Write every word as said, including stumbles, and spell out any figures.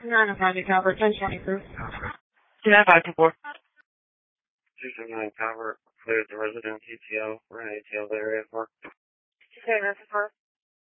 nine oh five Calvert, ten twenty proof. Yeah, five two four. two seven nine Calvert, cleared the resident T T O. We're in A T L area for. Okay, that's for.